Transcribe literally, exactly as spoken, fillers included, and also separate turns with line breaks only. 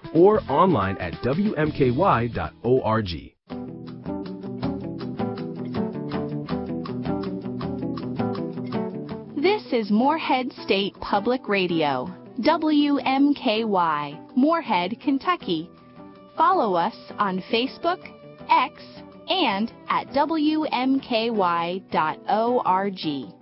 or online at W M K Y dot org.
This is Moorhead State Public Radio, W M K Y, Moorhead, Kentucky. Follow us on Facebook, X, and at W M K Y dot org.